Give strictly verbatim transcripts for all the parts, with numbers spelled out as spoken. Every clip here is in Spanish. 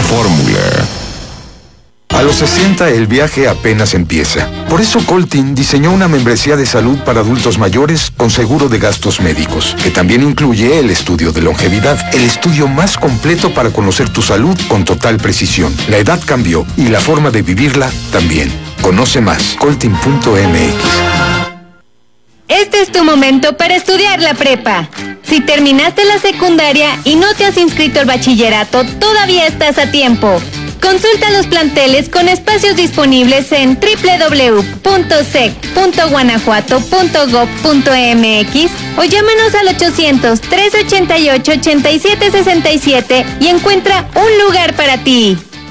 Fórmula. A los sesenta el viaje apenas empieza. Por eso Coltin diseñó una membresía de salud para adultos mayores con seguro de gastos médicos, que también incluye el estudio de longevidad, el estudio más completo para conocer tu salud con total precisión. La edad cambió y la forma de vivirla también. Conoce más, coltin punto m x. Este es tu momento para estudiar la prepa. Si terminaste la secundaria y no te has inscrito al bachillerato, todavía estás a tiempo. Consulta los planteles con espacios disponibles en doble u doble u doble u punto sec punto guanajuato punto gob punto m x o llámanos al ochocientos, trescientos ochenta y ocho, ochenta y siete sesenta y siete y encuentra un lugar para ti.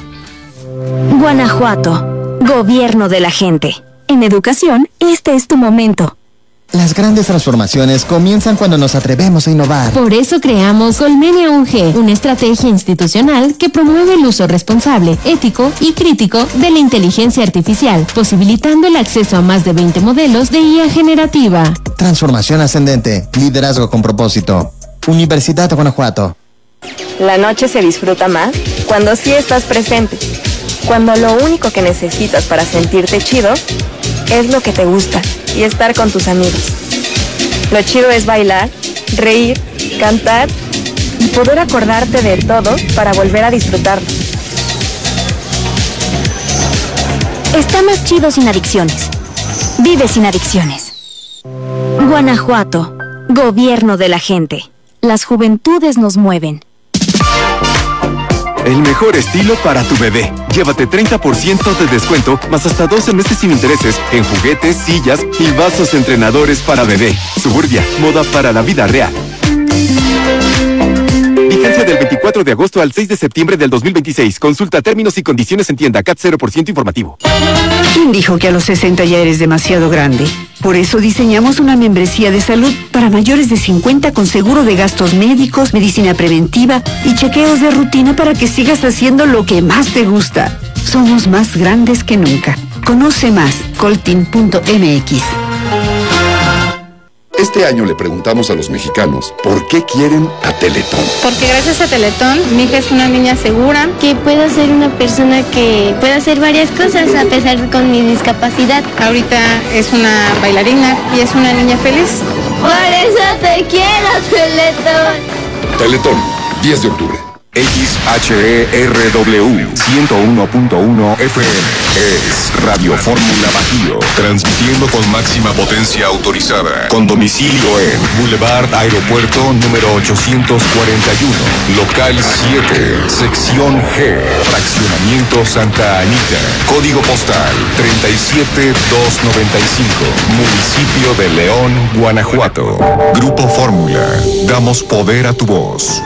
Guanajuato, gobierno de la gente. En educación, este es tu momento. Las grandes transformaciones comienzan cuando nos atrevemos a innovar. Por eso creamos Colmenia U G, una estrategia institucional que promueve el uso responsable, ético y crítico de la inteligencia artificial, posibilitando el acceso a más de veinte modelos de I A generativa. Transformación ascendente, liderazgo con propósito. Universidad de Guanajuato. La noche se disfruta más cuando sí estás presente. Cuando lo único que necesitas para sentirte chido es lo que te gusta y estar con tus amigos. Lo chido es bailar, reír, cantar y poder acordarte de todo para volver a disfrutarlo. Está más chido sin adicciones. Vive sin adicciones. Guanajuato, gobierno de la gente. Las juventudes nos mueven. El mejor estilo para tu bebé. Llévate treinta por ciento de descuento, más hasta doce meses sin intereses, en juguetes, sillas y vasos entrenadores para bebé. Suburbia, moda para la vida real. Vigencia del veinticuatro de agosto al seis de septiembre del dos mil veintiséis. Consulta términos y condiciones en tienda. C A T cero por ciento informativo. ¿Quién dijo que a los sesenta ya eres demasiado grande? Por eso diseñamos una membresía de salud para mayores de cincuenta con seguro de gastos médicos, medicina preventiva y chequeos de rutina para que sigas haciendo lo que más te gusta. Somos más grandes que nunca. Conoce más, coltin punto m x. Este año le preguntamos a los mexicanos por qué quieren a Teletón. Porque gracias a Teletón, mi hija es una niña segura. Que pueda ser una persona que pueda hacer varias cosas a pesar de con mi discapacidad. Ahorita es una bailarina y es una niña feliz. Por eso te quiero, Teletón. Teletón, diez de octubre. X H E R W ciento uno punto uno F M es Radio Fórmula Bajío, transmitiendo con máxima potencia autorizada, con domicilio en Boulevard Aeropuerto número ochocientos cuarenta y uno, local siete, sección G, fraccionamiento Santa Anita, código postal treinta y siete mil doscientos noventa y cinco, municipio de León, Guanajuato. Grupo Fórmula, damos poder a tu voz.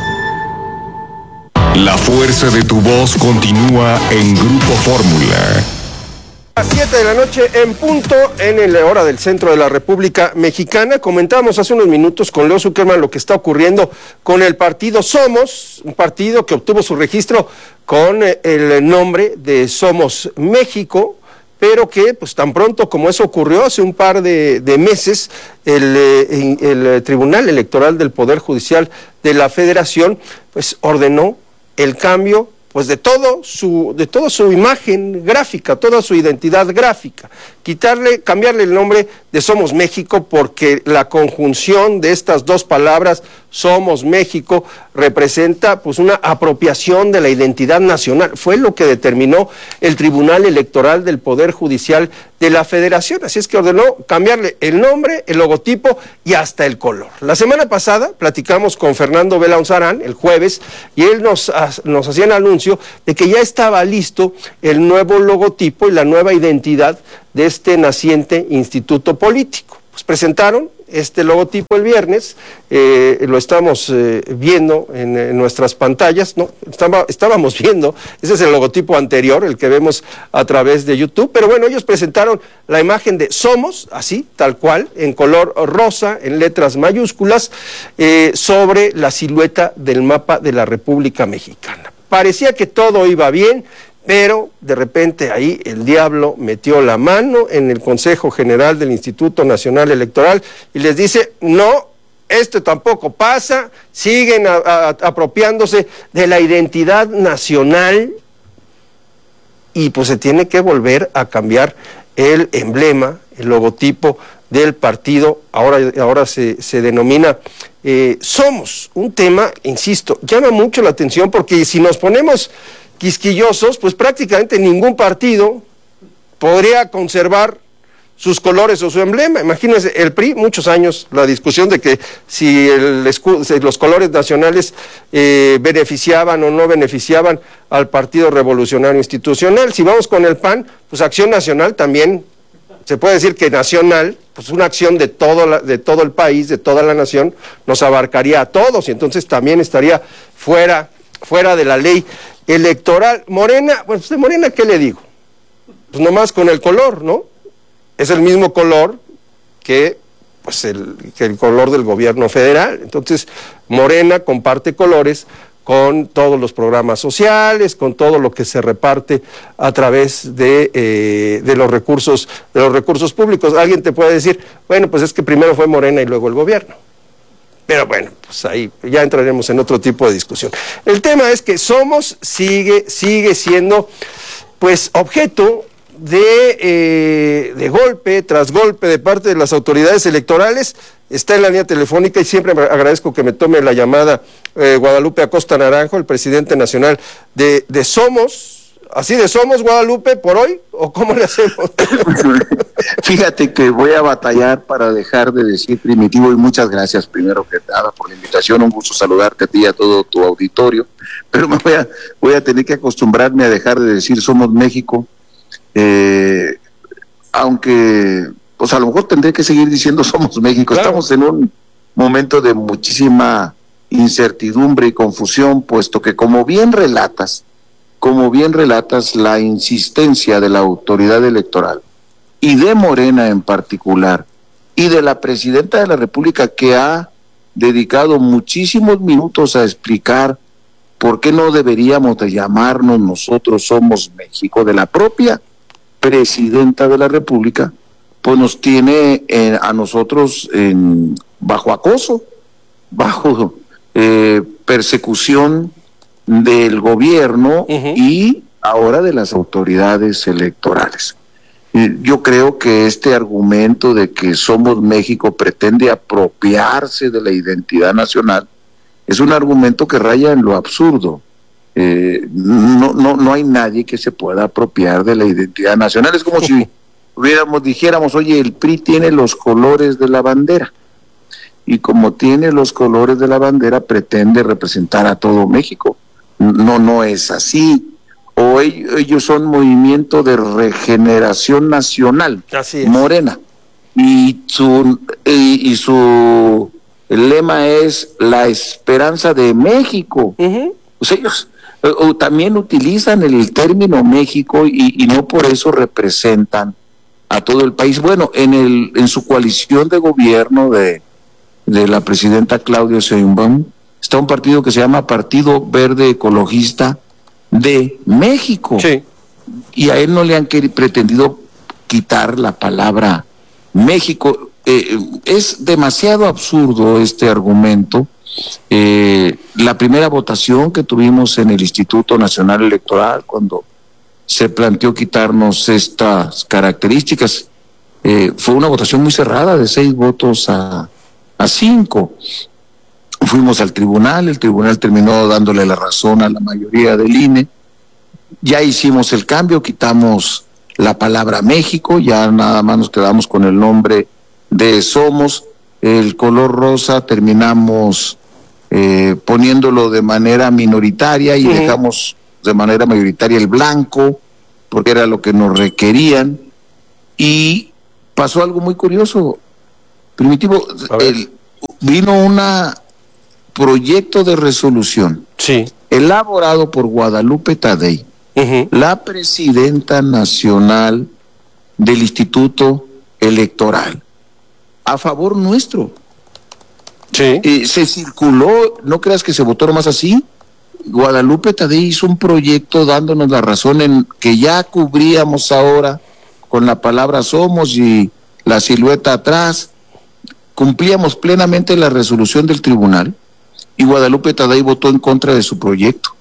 La fuerza de tu voz continúa en Grupo Fórmula. A las siete de la noche en punto, en la hora del centro de la República Mexicana. Comentamos hace unos minutos con Leo Zuckerman lo que está ocurriendo con el partido Somos, un partido que obtuvo su registro con el nombre de Somos México, pero que pues tan pronto como eso ocurrió hace un par de, de meses, el, el, el Tribunal Electoral del Poder Judicial de la Federación pues ordenó el cambio pues de todo su de toda su imagen gráfica, toda su identidad gráfica, quitarle, cambiarle el nombre de Somos México, porque la conjunción de estas dos palabras, Somos México, representa pues una apropiación de la identidad nacional. Fue lo que determinó el Tribunal Electoral del Poder Judicial de la Federación, así es que ordenó cambiarle el nombre, el logotipo y hasta el color. La semana pasada platicamos con Fernando Belaunzarán, el jueves, y él nos, nos hacía el anuncio de que ya estaba listo el nuevo logotipo y la nueva identidad de este naciente instituto político. Pues presentaron este logotipo el viernes, eh, lo estamos eh, viendo en, en nuestras pantallas, no, estaba, estábamos viendo, ese es el logotipo anterior, el que vemos a través de YouTube, pero bueno, ellos presentaron la imagen de Somos, así, tal cual, en color rosa, en letras mayúsculas, eh, sobre la silueta del mapa de la República Mexicana. Parecía que todo iba bien, pero de repente ahí el diablo metió la mano en el Consejo General del Instituto Nacional Electoral y les dice, no, esto tampoco pasa, siguen a, a, apropiándose de la identidad nacional y pues se tiene que volver a cambiar el emblema, el logotipo del partido, ahora, ahora se, se denomina eh, Somos, un tema, insisto, llama mucho la atención porque si nos ponemos quisquillosos, pues prácticamente ningún partido podría conservar sus colores o su emblema. Imagínense, el P R I, muchos años, la discusión de que si, el escudo, si los colores nacionales eh, beneficiaban o no beneficiaban al Partido Revolucionario Institucional. Si vamos con el P A N, pues Acción Nacional también, se puede decir que nacional, pues una acción de todo, la, de todo el país, de toda la nación, nos abarcaría a todos y entonces también estaría fuera, fuera de la ley electoral. Morena, pues de Morena, ¿qué le digo? Pues nomás con el color, ¿no? Es el mismo color que, pues el, que el color del gobierno federal. Entonces, Morena comparte colores con todos los programas sociales, con todo lo que se reparte a través de, eh, de los recursos, de los recursos públicos. Alguien te puede decir, bueno, pues es que primero fue Morena y luego el gobierno. Pero bueno, pues ahí ya entraremos en otro tipo de discusión. El tema es que Somos sigue, sigue siendo, pues, objeto de, eh, de golpe tras golpe de parte de las autoridades electorales. Está en la línea telefónica y siempre me agradezco que me tome la llamada eh, Guadalupe Acosta Naranjo, el presidente nacional de, de Somos. ¿Así de Somos, Guadalupe, por hoy? ¿O cómo le hacemos? Fíjate que voy a batallar para dejar de decir Primitivo, y muchas gracias primero que nada por la invitación. Un gusto saludarte a ti y a todo tu auditorio, pero me voy a, voy a tener que acostumbrarme a dejar de decir Somos México. Eh, aunque pues a lo mejor tendré que seguir diciendo Somos México. Claro. Estamos en un momento de muchísima incertidumbre y confusión, puesto que como bien relatas, como bien relatas la insistencia de la autoridad electoral y de Morena en particular y de la presidenta de la República, que ha dedicado muchísimos minutos a explicar por qué no deberíamos de llamarnos nosotros Somos México, de la propia presidenta de la República, pues nos tiene eh, a nosotros en, bajo acoso, bajo eh, persecución del gobierno uh-huh. y ahora de las autoridades electorales. Eh, yo creo que este argumento de que Somos México pretende apropiarse de la identidad nacional es un argumento que raya en lo absurdo. Eh, no, no, no hay nadie que se pueda apropiar de la identidad nacional. Es como si hubiéramos, dijéramos, oye, el P R I tiene los colores de la bandera, y como tiene los colores de la bandera pretende representar a todo México. No, no es así. O ellos, ellos son Movimiento de Regeneración Nacional, así es. Morena, y su, y, y su lema es la esperanza de México. Uh-huh. Pues ellos o también utilizan el término México y, y no por eso representan a todo el país. Bueno, en el en su coalición de gobierno de, de la presidenta Claudia Sheinbaum está un partido que se llama Partido Verde Ecologista de México. Sí. Y a él no le han querido, pretendido quitar la palabra México. Eh, es demasiado absurdo este argumento. Eh, la primera votación que tuvimos en el Instituto Nacional Electoral, cuando se planteó quitarnos estas características, eh, fue una votación muy cerrada, de seis votos a, a cinco. Fuimos al tribunal, el tribunal terminó dándole la razón a la mayoría del I N E. Ya hicimos el cambio, quitamos la palabra México, ya nada más nos quedamos con el nombre de Somos. El color rosa terminamos eh, poniéndolo de manera minoritaria y uh-huh. dejamos de manera mayoritaria el blanco, porque era lo que nos requerían. Y pasó algo muy curioso, Primitivo. El, vino una proyecto de resolución sí. elaborado por Guadalupe Tadei, uh-huh. la presidenta nacional del Instituto Electoral, a favor nuestro. Sí. Eh, se circuló, no creas que se votó nomás así. Guadalupe Tadei hizo un proyecto dándonos la razón en que ya cubríamos ahora con la palabra Somos y la silueta atrás, cumplíamos plenamente la resolución del tribunal y Guadalupe Tadei votó en contra de su proyecto,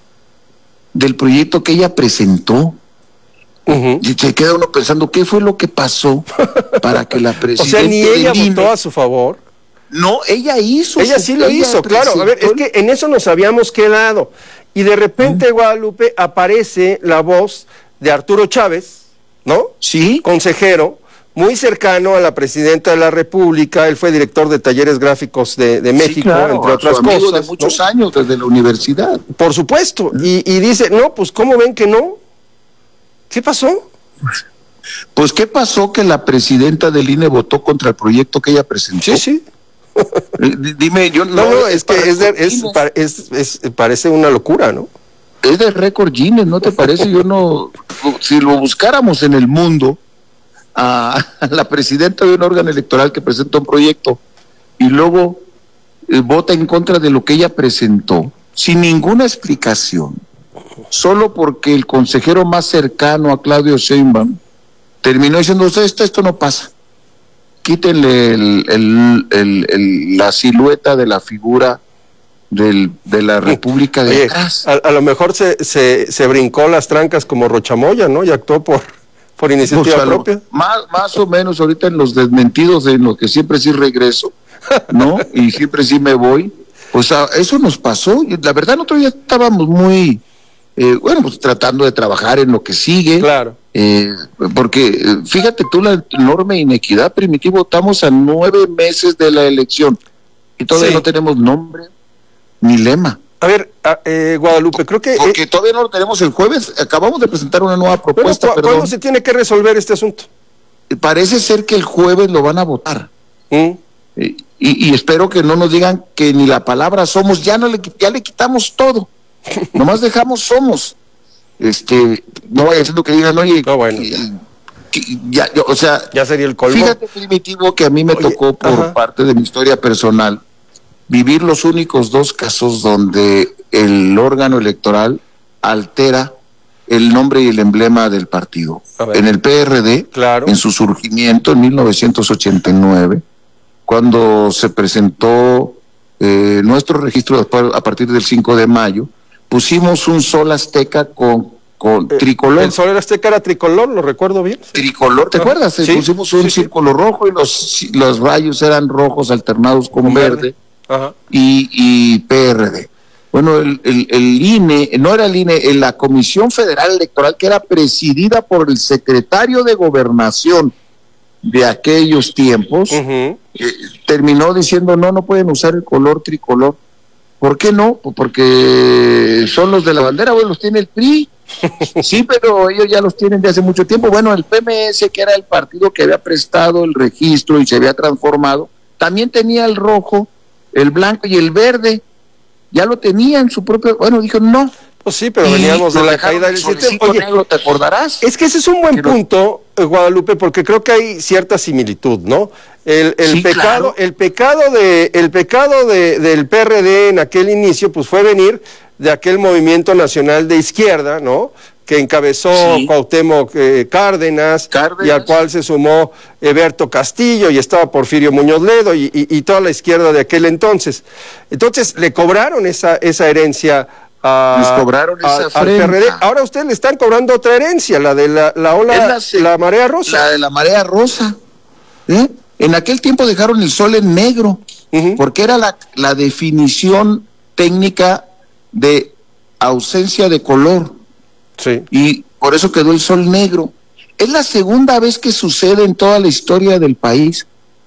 del proyecto que ella presentó. Uh-huh. Y se queda uno pensando, ¿qué fue lo que pasó para que la presidenta... O sea, ni ella I N E... votó a su favor. No, ella hizo. Ella sí lo hizo, claro. A ver, es que en eso nos habíamos quedado. Y de repente, uh-huh, Guadalupe, aparece la voz de Arturo Chávez, ¿no? Sí. Consejero, muy cercano a la presidenta de la República. Él fue director de talleres gráficos de, de México, sí, claro, entre otras su amigo cosas. de muchos, ¿no?, años, desde la universidad. Por supuesto. Y, y dice, no, pues, ¿cómo ven que no? ¿Qué pasó? Pues, ¿qué pasó? Que la presidenta del I N E votó contra el proyecto que ella presentó. Sí, sí. Dime, yo no. No, no, es que es, de, es, es, es, es, parece una locura, ¿no? Es de récord Guinness, ¿no te parece? Yo no. Si lo buscáramos en el mundo, a la presidenta de un órgano electoral que presenta un proyecto y luego eh, vota en contra de lo que ella presentó, sin ninguna explicación, solo porque el consejero más cercano a Claudio Sheinbaum terminó diciendo, esto, esto no pasa, quítenle el, el, el, el, la silueta de la figura del, de la República de Oye, atrás. A, a lo mejor se, se, se brincó las trancas como Rochamoya, ¿no? Y actuó por, por iniciativa pues, propia. Lo, más, más o menos ahorita en los desmentidos, en los que siempre sí regreso, ¿no? Y siempre sí me voy. Pues a, eso nos pasó. La verdad, nosotros ya estábamos muy... Eh, bueno, pues tratando de trabajar en lo que sigue. Claro. Eh, porque eh, fíjate tú la enorme inequidad, Primitivo, estamos a nueve meses de la elección y todavía sí. no tenemos nombre ni lema. A ver, eh, Guadalupe, creo que... Porque eh, todavía no lo tenemos el jueves, acabamos de presentar una nueva propuesta. Bueno, ¿cuándo se tiene que resolver este asunto? Parece ser que el jueves lo van a votar. ¿Mm? Eh, y, y espero que no nos digan que ni la palabra somos, ya, no le, ya le quitamos todo. Nomás dejamos somos. Este, no vaya siendo que digan, oye, no, bueno, ya. Que, ya, yo, o sea, ya sería el colmo. Fíjate, Primitivo, que a mí me oye, tocó por ajá. parte de mi historia personal vivir los únicos dos casos donde el órgano electoral altera el nombre y el emblema del partido. En el P R D, claro, en su surgimiento en mil novecientos ochenta y nueve, cuando se presentó eh, nuestro registro a partir del cinco de mayo, pusimos un sol azteca con, con eh, tricolor. El sol azteca era tricolor, lo recuerdo bien. Sí. Tricolor, ¿te ah, acuerdas? ¿Sí? Pusimos un sí, círculo sí. rojo y los, los rayos eran rojos alternados con, con verde, verde. Ajá. Y, y P R D. Bueno, el, el, el I N E, no era el I N E, la Comisión Federal Electoral, que era presidida por el secretario de Gobernación de aquellos tiempos, uh-huh. eh, terminó diciendo, no, no pueden usar el color tricolor. ¿Por qué no? Pues porque son los de la bandera, bueno, los tiene el P R I. Sí, pero ellos ya los tienen de hace mucho tiempo. Bueno, el P M S, que era el partido que había prestado el registro y se había transformado, también tenía el rojo, el blanco y el verde. Ya lo tenía en su propio... Bueno, dijo, no. Pues sí, pero veníamos de la caída del sistema. Oye, negro, ¿te acordarás? Es que ese es un buen Quiero... punto, Guadalupe, porque creo que hay cierta similitud, ¿no? El, el sí, pecado, claro. el pecado de, el pecado de, del P R D en aquel inicio, pues fue venir de aquel movimiento nacional de izquierda, ¿no? Que encabezó sí. Cuauhtémoc eh, Cárdenas, Cárdenas, y al cual se sumó Eberto Castillo, y estaba Porfirio Muñoz Ledo, y, y, y toda la izquierda de aquel entonces. Entonces, le cobraron esa, esa herencia a, Les cobraron a, esa al P R D. Ahora ustedes le están cobrando otra herencia, la de la, la ola, la, la marea rosa. La de la marea rosa. ¿Eh? En aquel tiempo dejaron el sol en negro, uh-huh. porque era la, la definición técnica de ausencia de color. Sí. Y por eso quedó el sol negro. Es la segunda vez que sucede en toda la historia del país.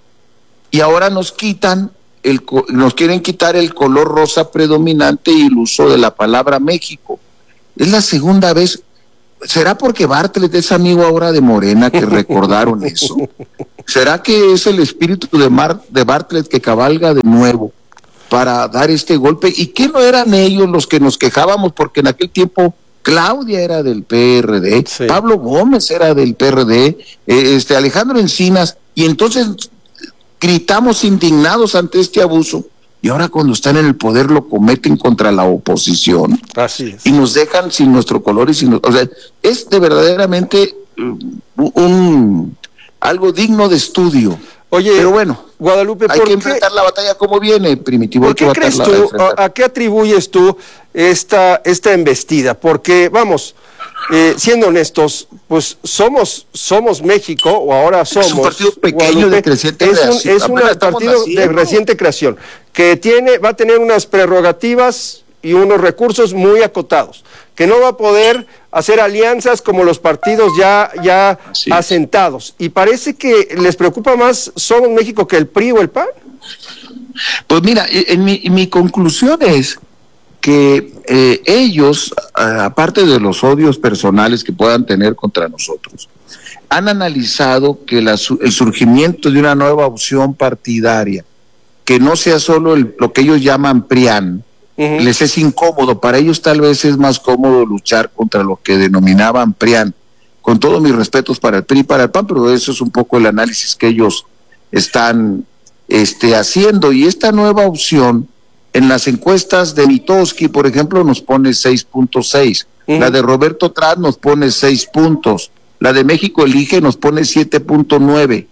Y ahora nos quitan, el, nos quieren quitar el color rosa predominante y el uso de la palabra México. Es la segunda vez. ¿Será porque Bartlett es amigo ahora de Morena que recordaron eso? ¿Será que es el espíritu de, Mar, de Bartlett que cabalga de nuevo para dar este golpe? ¿Y qué no eran ellos los que nos quejábamos? Porque en aquel tiempo Claudia era del P R D, sí. Pablo Gómez era del P R D, eh, este Alejandro Encinas, y entonces gritamos indignados ante este abuso, y ahora cuando están en el poder lo cometen contra la oposición. Así es. Y nos dejan sin nuestro color y sin, o sea, es de verdaderamente um, un algo digno de estudio. Oye, pero bueno, Guadalupe, hay ¿por que qué? enfrentar la batalla como viene, Primitivo. ¿Por qué crees tú, a, a qué atribuyes tú esta, esta embestida? Porque, vamos, eh, siendo honestos, pues somos somos México, o ahora somos... Es un partido pequeño, Guadalupe, de creciente es un, creación. es un partido naciendo. de reciente creación, que tiene, va a tener unas prerrogativas y unos recursos muy acotados, que no va a poder hacer alianzas como los partidos ya, ya asentados. Y parece que les preocupa más Somos México que el P R I o el P A N. Pues mira, en mi, en mi conclusión es que eh, ellos, aparte de los odios personales que puedan tener contra nosotros, han analizado que la, el surgimiento de una nueva opción partidaria, que no sea solo el, lo que ellos llaman PRIAN, uh-huh. les es incómodo. Para ellos tal vez es más cómodo luchar contra lo que denominaban PRIAN, con todos mis respetos para el P R I y para el P A N, pero eso es un poco el análisis que ellos están este, haciendo. Y esta nueva opción, en las encuestas de Mitofsky, por ejemplo, nos pone seis punto seis, uh-huh. la de Roberto Trat nos pone seis puntos, la de México Elige nos pone siete punto nueve,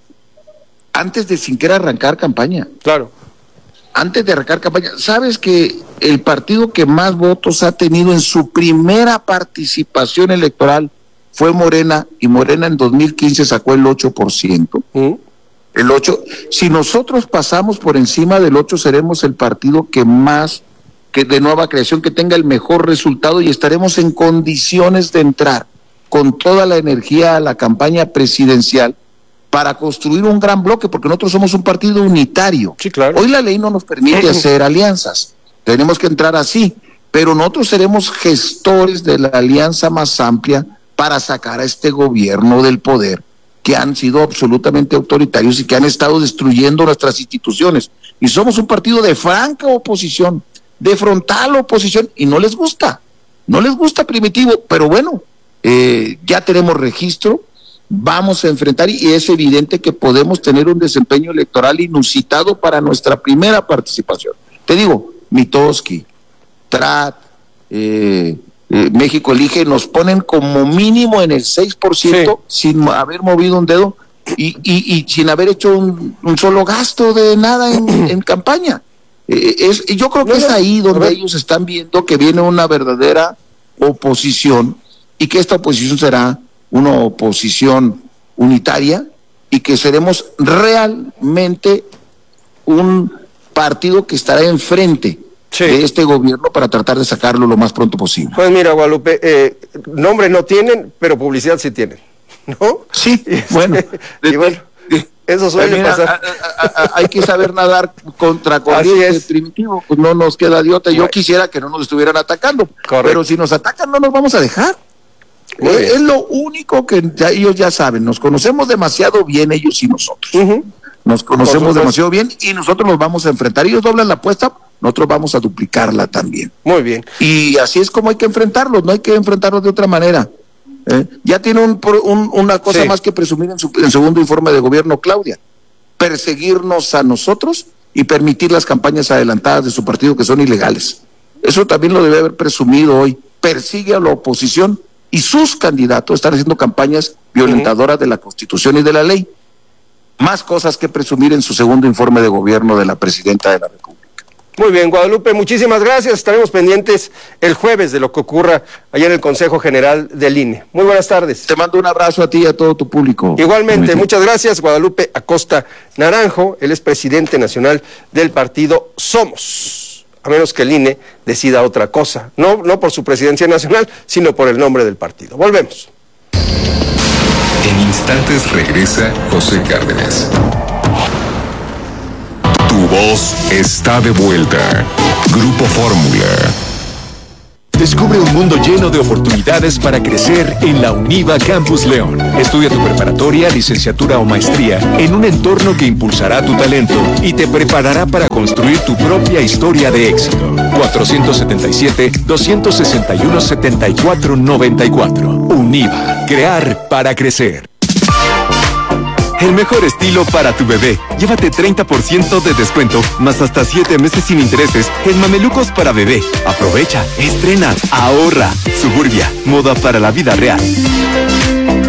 antes de siquiera arrancar campaña. Claro. Antes de arrancar campaña. ¿Sabes que el partido que más votos ha tenido en su primera participación electoral fue Morena, y Morena en dos mil quince sacó el ocho por ciento? ¿Mm? El ocho. Si nosotros pasamos por encima del ocho, seremos el partido que más, que de nueva creación, que tenga el mejor resultado, y estaremos en condiciones de entrar con toda la energía a la campaña presidencial para construir un gran bloque, porque nosotros somos un partido unitario. Sí, claro. Hoy la ley no nos permite hacer alianzas, tenemos que entrar así, pero nosotros seremos gestores de la alianza más amplia para sacar a este gobierno del poder, que han sido absolutamente autoritarios y que han estado destruyendo nuestras instituciones. Y somos un partido de franca oposición, de frontal oposición, y no les gusta, no les gusta, Primitivo, pero bueno, eh, ya tenemos registro, vamos a enfrentar, y es evidente que podemos tener un desempeño electoral inusitado para nuestra primera participación. Te digo, Mitofsky, Trat, eh, eh, México Elige, nos ponen como mínimo en el seis por ciento, sí. sin haber movido un dedo y, y, y sin haber hecho un, un solo gasto de nada en, en campaña. Eh, es, yo creo que no, es ahí donde ellos están viendo que viene una verdadera oposición, y que esta oposición será una oposición unitaria, y que seremos realmente un partido que estará enfrente sí. de este gobierno para tratar de sacarlo lo más pronto posible. Pues mira, Guadalupe, eh, nombre no tienen, pero publicidad sí tienen, ¿no? Sí, bueno. Y bueno, eso suele mira, pasar. A, a, a, hay que saber nadar contra corriente, Primitivo, pues no nos queda de otra. Yo bueno. quisiera que no nos estuvieran atacando, Correcto. pero si nos atacan no nos vamos a dejar. Es, es lo único que ya, ellos ya saben, nos conocemos demasiado bien ellos y nosotros. Uh-huh. Nos conocemos nosotros. demasiado bien, y nosotros nos vamos a enfrentar. Ellos doblan la apuesta, nosotros vamos a duplicarla también. Muy bien. Y así es como hay que enfrentarlos, no hay que enfrentarlos de otra manera. ¿Eh? Ya tiene un, un, una cosa sí. más que presumir en su en segundo informe de gobierno, Claudia: perseguirnos a nosotros y permitir las campañas adelantadas de su partido, que son ilegales. Eso también lo debe haber presumido hoy. Persigue a la oposición, y sus candidatos están haciendo campañas violentadoras uh-huh. de la Constitución y de la ley. Más cosas que presumir en su segundo informe de gobierno de la Presidenta de la República. Muy bien, Guadalupe, muchísimas gracias. Estaremos pendientes el jueves de lo que ocurra allá en el Consejo General del I N E. Muy buenas tardes. Te mando un abrazo a ti y a todo tu público. Igualmente, muchas gracias, Guadalupe Acosta Naranjo. Él es presidente nacional del partido Somos. A menos que el I N E decida otra cosa, no, no por su presidencia nacional, sino por el nombre del partido. Volvemos. En instantes regresa José Cárdenas. Tu voz está de vuelta. Grupo Fórmula. Descubre un mundo lleno de oportunidades para crecer en la UNIVA Campus León. Estudia tu preparatoria, licenciatura o maestría en un entorno que impulsará tu talento y te preparará para construir tu propia historia de éxito. cuatrocientos setenta y siete, doscientos sesenta y uno, setenta y cuatro noventa y cuatro. UNIVA. Crear para crecer. El mejor estilo para tu bebé. Llévate treinta por ciento de descuento, más hasta siete meses sin intereses en mamelucos para bebé. Aprovecha, estrena, ahorra. Suburbia, moda para la vida real.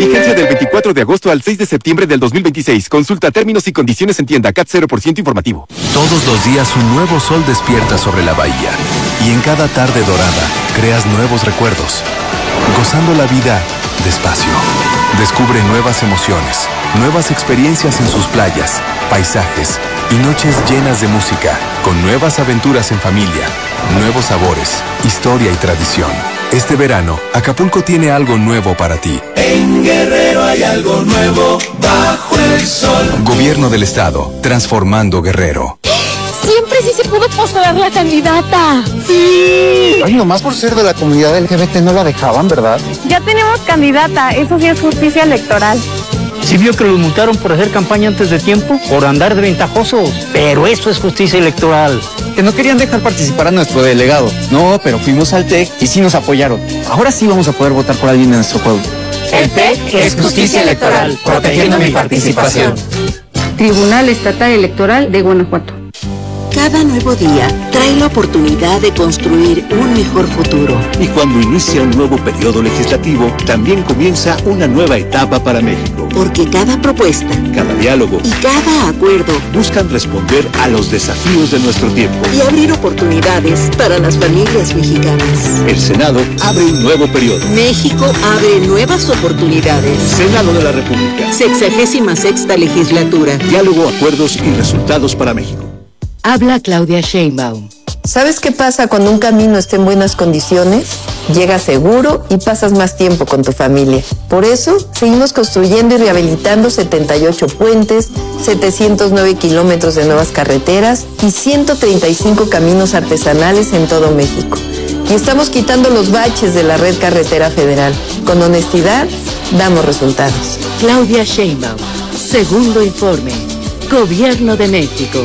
Vigencia del veinticuatro de agosto al seis de septiembre del dos mil veintiséis. Consulta términos y condiciones en tienda. C A T cero por ciento informativo. Todos los días un nuevo sol despierta sobre la bahía. Y en cada tarde dorada creas nuevos recuerdos. Gozando la vida despacio. Descubre nuevas emociones, nuevas experiencias en sus playas, paisajes y noches llenas de música, con nuevas aventuras en familia, nuevos sabores, historia y tradición. Este verano, Acapulco tiene algo nuevo para ti. En Guerrero hay algo nuevo bajo el sol. Gobierno del Estado, transformando Guerrero. Siempre sí se pudo postular la candidata. ¡Sí! Ay, nomás por ser de la comunidad L G B T no la dejaban, ¿verdad? Ya tenemos candidata, eso sí es justicia electoral. Sí vio que los multaron por hacer campaña antes de tiempo, por andar de ventajosos. Pero eso es justicia electoral. Que no querían dejar participar a nuestro delegado. No, pero fuimos al T E C y sí nos apoyaron. Ahora sí vamos a poder votar por alguien de nuestro pueblo. El T E C es justicia electoral, protegiendo mi participación. Tribunal Estatal Electoral de Guanajuato. Cada nuevo día trae la oportunidad de construir un mejor futuro. Y cuando inicia un nuevo periodo legislativo, también comienza una nueva etapa para México. Porque cada propuesta, cada diálogo y cada acuerdo buscan responder a los desafíos de nuestro tiempo y abrir oportunidades para las familias mexicanas. El Senado abre un nuevo periodo. México abre nuevas oportunidades. Senado de la República. Sexagésima sexta legislatura. Diálogo, acuerdos y resultados para México. Habla Claudia Sheinbaum. ¿Sabes qué pasa cuando un camino está en buenas condiciones? Llegas seguro y pasas más tiempo con tu familia. Por eso, seguimos construyendo y rehabilitando setenta y ocho puentes, setecientos nueve kilómetros de nuevas carreteras y ciento treinta y cinco caminos artesanales en todo México. Y estamos quitando los baches de la red carretera federal. Con honestidad, damos resultados. Claudia Sheinbaum. Segundo informe. Gobierno de México.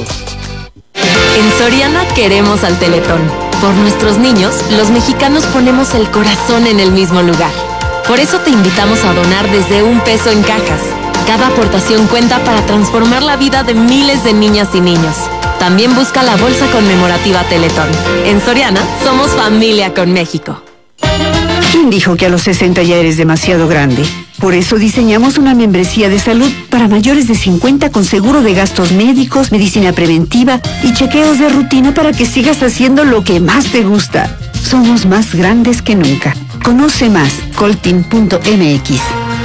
En Soriana queremos al Teletón. Por nuestros niños, los mexicanos ponemos el corazón en el mismo lugar. Por eso te invitamos a donar desde un peso en cajas. Cada aportación cuenta para transformar la vida de miles de niñas y niños. También busca la bolsa conmemorativa Teletón. En Soriana, somos familia con México. ¿Quién dijo que a los sesenta ya eres demasiado grande? Por eso diseñamos una membresía de salud para mayores de cincuenta con seguro de gastos médicos, medicina preventiva y chequeos de rutina para que sigas haciendo lo que más te gusta. Somos más grandes que nunca. Conoce más, coltin punto m x.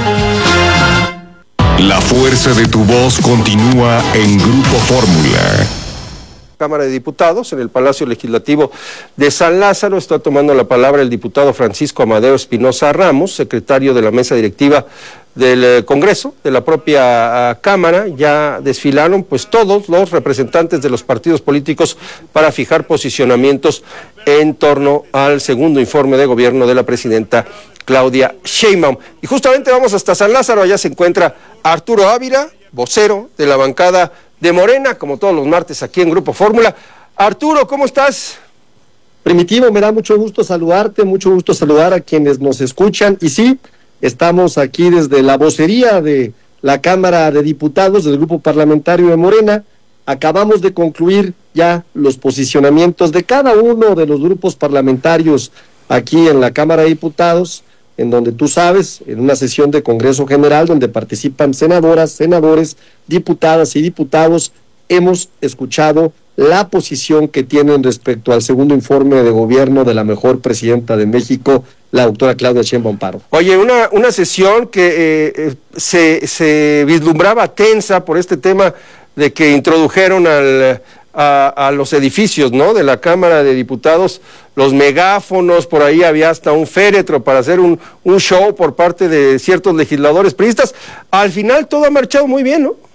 La fuerza de tu voz continúa en Grupo Fórmula. Cámara de Diputados, en el Palacio Legislativo de San Lázaro, está tomando la palabra el diputado Francisco Amadeo Espinosa Ramos, secretario de la mesa directiva del eh, Congreso, de la propia uh, Cámara. Ya desfilaron pues todos los representantes de los partidos políticos para fijar posicionamientos en torno al segundo informe de gobierno de la presidenta Claudia Sheinbaum. Y justamente vamos hasta San Lázaro, allá se encuentra Arturo Ávila, vocero de la bancada de Morena, como todos los martes aquí en Grupo Fórmula. Arturo, ¿cómo estás? Primitivo, me da mucho gusto saludarte, mucho gusto saludar a quienes nos escuchan. Y sí, estamos aquí desde la vocería de la Cámara de Diputados del Grupo Parlamentario de Morena. Acabamos de concluir ya los posicionamientos de cada uno de los grupos parlamentarios aquí en la Cámara de Diputados, en donde tú sabes, en una sesión de Congreso General donde participan senadoras, senadores, diputadas y diputados, hemos escuchado la posición que tienen respecto al segundo informe de gobierno de la mejor presidenta de México, la doctora Claudia Sheinbaum Pardo. Oye, una, una sesión que eh, se, se vislumbraba tensa por este tema de que introdujeron al... A, a los edificios, ¿no?, de la Cámara de Diputados, los megáfonos, por ahí había hasta un féretro para hacer un, un show por parte de ciertos legisladores priistas. Al final todo ha marchado muy bien, ¿no?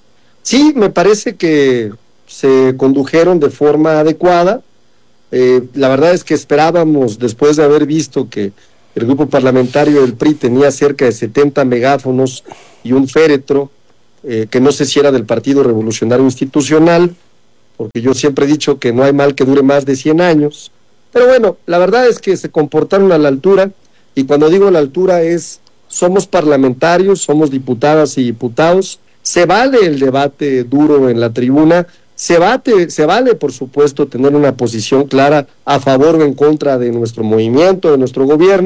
Sí, me parece que se condujeron de forma adecuada. Eh, la verdad es que esperábamos, después de haber visto que el grupo parlamentario del P R I tenía cerca de setenta megáfonos y un féretro, eh, que no sé si era del Partido Revolucionario Institucional, porque yo siempre he dicho que no hay mal que dure más de cien años, pero bueno, la verdad es que se comportaron a la altura, y cuando digo a la altura es, somos parlamentarios, somos diputadas y diputados, se vale el debate duro en la tribuna, se, bate, se vale por supuesto tener una posición clara a favor o en contra de nuestro movimiento, de nuestro gobierno,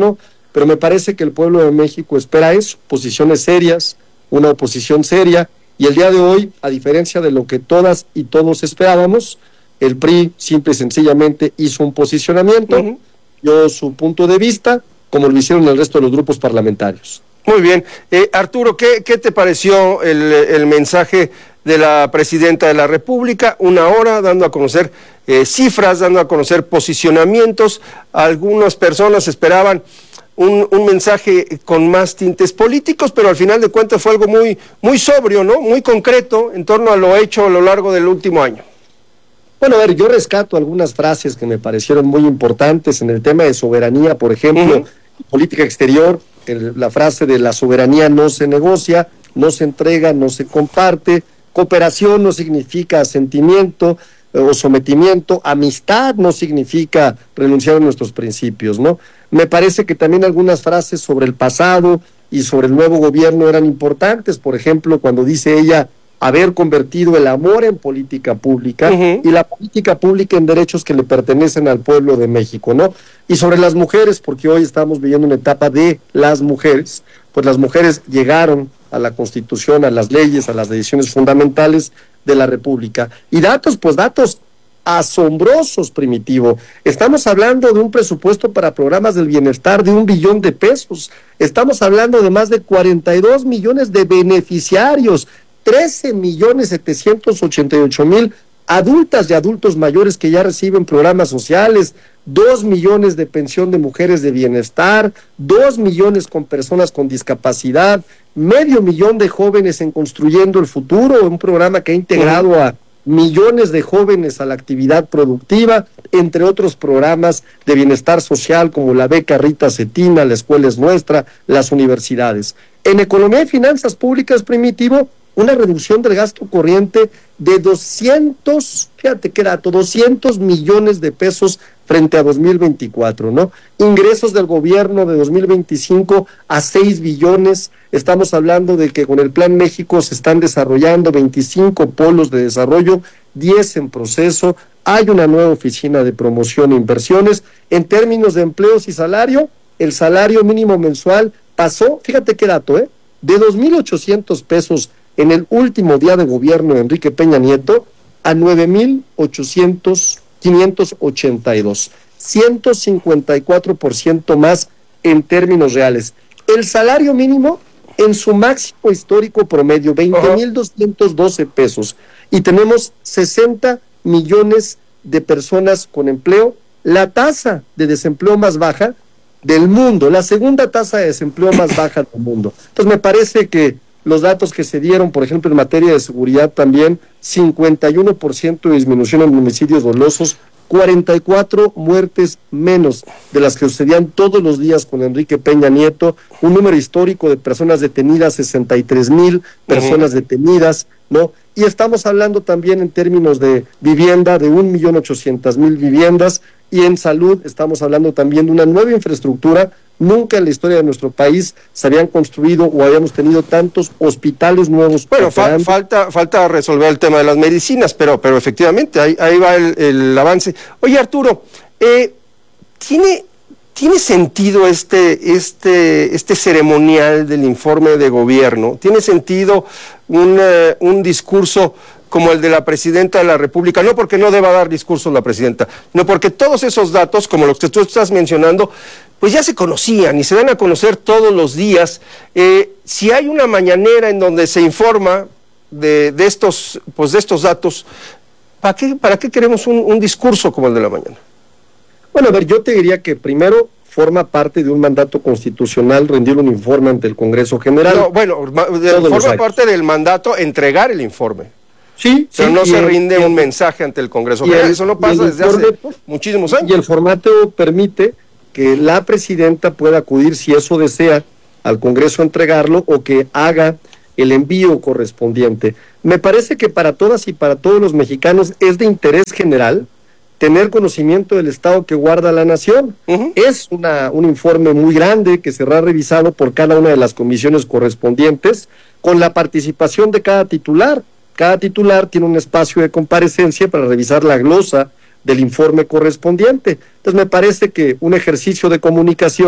pero me parece que el pueblo de México espera eso, posiciones serias, una oposición seria, y el día de hoy, a diferencia de lo que todas y todos esperábamos, el P R I simple y sencillamente hizo un posicionamiento, uh-huh. dio su punto de vista, como lo hicieron el resto de los grupos parlamentarios. Muy bien. Eh, Arturo, ¿qué, ¿qué te pareció el, el mensaje de la Presidenta de la República? Una hora dando a conocer eh, cifras, dando a conocer posicionamientos. Algunas personas esperaban Un, un mensaje con más tintes políticos, pero al final de cuentas fue algo muy, muy sobrio, ¿no? Muy concreto en torno a lo hecho a lo largo del último año. Bueno, a ver, yo rescato algunas frases que me parecieron muy importantes en el tema de soberanía, por ejemplo, uh-huh. política exterior, el, la frase de la soberanía no se negocia, no se entrega, no se comparte, cooperación no significa asentimiento eh, o sometimiento, amistad no significa renunciar a nuestros principios, ¿no? Me parece que también algunas frases sobre el pasado y sobre el nuevo gobierno eran importantes, por ejemplo, cuando dice ella haber convertido el amor en política pública uh-huh. y la política pública en derechos que le pertenecen al pueblo de México, ¿no? Y sobre las mujeres, porque hoy estamos viviendo una etapa de las mujeres, pues las mujeres llegaron a la Constitución, a las leyes, a las decisiones fundamentales de la República. Y datos, pues datos asombrosos, Primitivo. Estamos hablando de un presupuesto para programas del bienestar de un billón de pesos. Estamos hablando de más de cuarenta y dos millones de beneficiarios, trece millones setecientos ochenta y ocho mil adultas y adultos mayores que ya reciben programas sociales, dos millones de pensión de mujeres de bienestar, dos millones con personas con discapacidad, medio millón de jóvenes en Construyendo el Futuro, un programa que ha integrado uh-huh. a millones de jóvenes a la actividad productiva, entre otros programas de bienestar social como la beca Rita Cetina, la escuela es nuestra, las universidades. En economía y finanzas públicas, Primitivo, una reducción del gasto corriente de doscientos, fíjate qué dato, doscientos millones de pesos frente a dos mil veinticuatro, ¿no? Ingresos del gobierno de dos mil veinticinco a seis billones, estamos hablando de que con el Plan México se están desarrollando veinticinco polos de desarrollo, diez en proceso, hay una nueva oficina de promoción e inversiones. En términos de empleos y salario, el salario mínimo mensual pasó, fíjate qué dato, ¿eh? De dos mil ochocientos pesos en el último día de gobierno de Enrique Peña Nieto a nueve mil ochocientos, quinientos ochenta y dos, ciento cincuenta y cuatro por ciento más en términos reales. El salario mínimo en su máximo histórico promedio, veinte mil doscientos doce pesos, y tenemos sesenta millones de personas con empleo, la tasa de desempleo más baja del mundo, la segunda tasa de desempleo más baja del mundo. Entonces me parece que los datos que se dieron, por ejemplo, en materia de seguridad también, cincuenta y uno por ciento de disminución en homicidios dolosos, cuarenta y cuatro muertes menos de las que sucedían todos los días con Enrique Peña Nieto, un número histórico de personas detenidas, sesenta y tres mil personas uh-huh. detenidas, ¿no? Y estamos hablando también en términos de vivienda, de un millón ochocientas mil viviendas, y en salud estamos hablando también de una nueva infraestructura. Nunca en la historia de nuestro país se habían construido o habíamos tenido tantos hospitales nuevos. Bueno, fa falta falta resolver el tema de las medicinas, pero pero efectivamente ahí, ahí va el, el avance. Oye, Arturo, eh, ¿tiene, ¿tiene sentido este, este, este ceremonial del informe de gobierno? ¿Tiene sentido un, uh, un discurso como el de la Presidenta de la República? No porque no deba dar discursos la Presidenta, no porque todos esos datos, como los que tú estás mencionando, pues ya se conocían y se dan a conocer todos los días. Eh, si hay una mañanera en donde se informa de, de, estos, pues de estos datos, ¿para qué, para qué queremos un, un discurso como el de la mañana? Bueno, a ver, yo te diría que primero forma parte de un mandato constitucional rendir un informe ante el Congreso General. No, bueno, forma parte del mandato entregar el informe. Sí, pero sí, no se el, rinde el, un mensaje ante el Congreso General. Eso no pasa desde informe, hace muchísimos años. Y el formato permite que la Presidenta pueda acudir, si eso desea, al Congreso a entregarlo o que haga el envío correspondiente. Me parece que para todas y para todos los mexicanos es de interés general tener conocimiento del estado que guarda la nación. Uh-huh. Es una, un informe muy grande que será revisado por cada una de las comisiones correspondientes con la participación de cada titular. Cada titular tiene un espacio de comparecencia para revisar la glosa del informe correspondiente. Entonces me parece que un ejercicio de comunicación